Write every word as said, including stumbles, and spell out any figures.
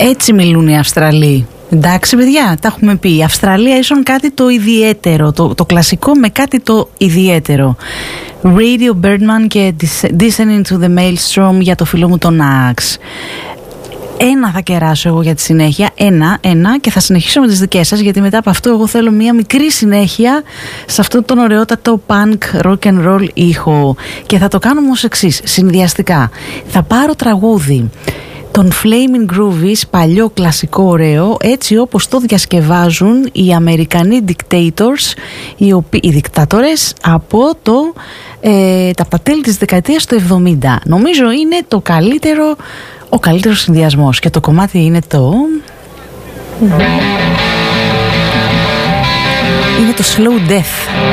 Έτσι μιλούν οι Αυστραλοί. Εντάξει παιδιά, τα έχουμε πει. Η Αυστραλία ίσον κάτι το ιδιαίτερο, το, το κλασικό με κάτι το ιδιαίτερο. Radio Birdman και Descending to the Maelstrom για το φίλο μου τον Axe. Ένα θα κεράσω εγώ για τη συνέχεια, ένα, ένα και θα συνεχίσω με τις δικές σας, γιατί μετά από αυτό εγώ θέλω μια μικρή συνέχεια σε αυτό τον ωραιότατο punk rock and roll ήχο, και θα το κάνουμε ως εξής, συνδυαστικά. Θα πάρω τραγούδι των Flaming Groovies, παλιό κλασικό ωραίο, έτσι όπως το διασκευάζουν οι Αμερικανοί dictators, οι, οποίοι, οι δικτάτορες από το, ε, τα πατέλη της δεκαετίας του εβδομήντα. Νομίζω είναι το καλύτερο, ο καλύτερος συνδυασμός, και το κομμάτι είναι το... είναι το Slow Death.